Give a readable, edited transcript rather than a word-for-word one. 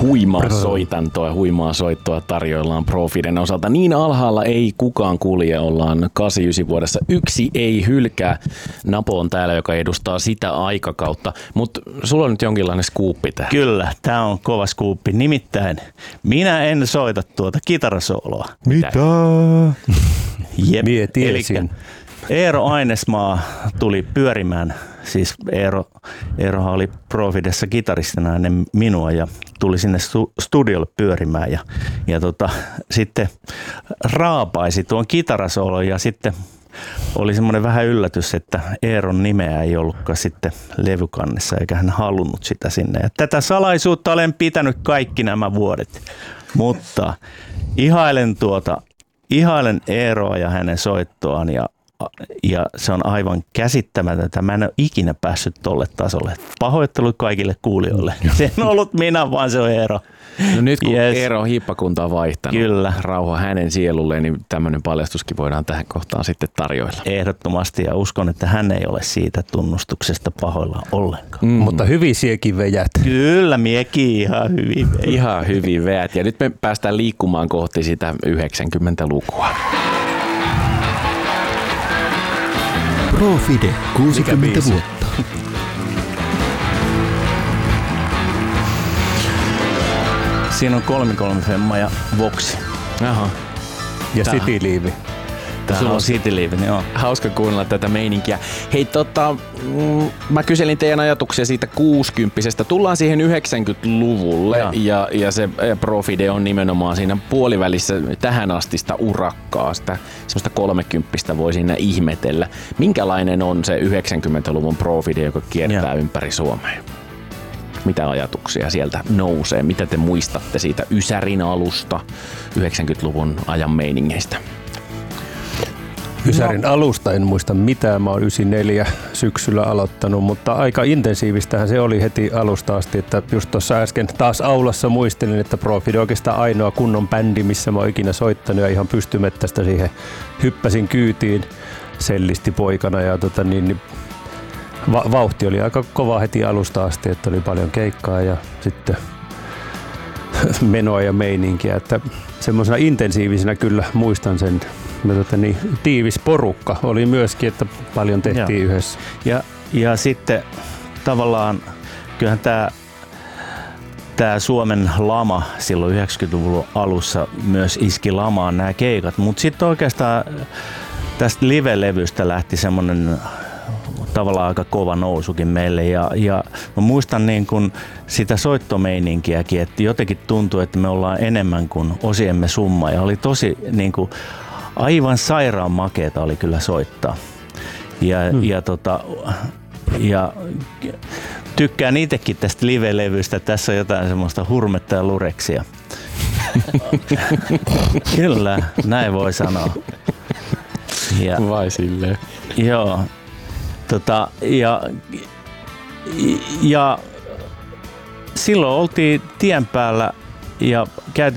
huimaa soitantoa, huimaa soittoa tarjoillaan Profiden osalta. Niin alhaalla ei kukaan kulje, ollaan 89 vuodessa. Yksi ei hylkää. Napo on täällä, joka edustaa sitä aikakautta, mutta sulla on nyt jonkinlainen skuuppi tähän. Kyllä, tää on kova skuuppi. Nimittäin minä en soita tuota kitarasooloa. Mitä? Jep. Mie tiesin. Eero Ainesmaa tuli pyörimään, siis Eerohan oli Profidessa kitaristina ennen minua ja tuli sinne studiolle pyörimään ja sitten raapaisi tuon kitarasoolon ja sitten oli semmoinen vähän yllätys, että Eeron nimeä ei ollutkaan sitten levykannessa eikä hän halunnut sitä sinne. Ja tätä salaisuutta olen pitänyt kaikki nämä vuodet, mutta ihailen Eeroa ja hänen soittoaan ja se on aivan käsittämätöntä. Mä en ole ikinä päässyt tolle tasolle. Pahoittelut kaikille kuulijoille. Se on ollut minä, vaan se on Eero. No nyt kun Eero on hiippakuntaa vaihtanut, kyllä, rauha hänen sielulleen, niin tämmöinen paljastuskin voidaan tähän kohtaan sitten tarjoilla. Ehdottomasti, ja uskon, että hän ei ole siitä tunnustuksesta pahoillaan ollenkaan. Mutta hyvin siekin vejät. Kyllä, miekin ihan hyvin vejät. Ihan hyvin veät. Ja nyt me päästään liikkumaan kohti sitä 90-lukua. Profide 60 vuotta. Siinä on 3/3 Femma ja Voxi. Aha. Ja Cityliivi. Tämä on Cityliivi, joo. Hauska kuunnella tätä meininkiä. Hei, mä kyselin teidän ajatuksia siitä 60-vuotiaasta. Tullaan siihen 90-luvulle ja se Profide on nimenomaan siinä puolivälissä tähän astista urakkaa. Sitä semmoista 30 voi siinä ihmetellä. Minkälainen on se 90-luvun Profide, joka kiertää ympäri Suomea? Mitä ajatuksia sieltä nousee? Mitä te muistatte siitä Ysärin alusta, 90-luvun ajan meiningeistä? Ysärin alusta en muista mitään. Mä oon 94 syksyllä aloittanut, mutta aika intensiivistähän se oli heti alusta asti. Että just tuossa äsken taas aulassa muistelin, että Profide on oikeastaan ainoa kunnon bändi, missä mä oon ikinä soittanut ja ihan pystymettästä siihen hyppäsin kyytiin sellistipoikana ja vauhti oli aika kova heti alusta asti, että oli paljon keikkaa ja sitten menoa ja meininkiä, että semmoisena intensiivisenä kyllä muistan sen. Tiivis porukka oli myöskin, että paljon tehtiin yhdessä. Ja sitten tavallaan kyllähän tämä Suomen lama silloin 90-luvun alussa myös iski lamaan nämä keikat, mutta sitten oikeastaan tästä live-levystä lähti semmoinen tavallaan aika kova nousukin meille ja mä muistan niin kuin sitä soittomeininkiäkin, että jotenkin tuntui, että me ollaan enemmän kuin osiemme summa ja oli tosi niin kuin aivan sairaan makeeta oli kyllä soittaa. Ja tykkään itsekin tästä live-levystä. Tässä on jotain semmoista hurmetta ja lureksia. Kyllä, näin voi sanoa. Vai silleen. Joo. Ja silloin oltiin tien päällä ja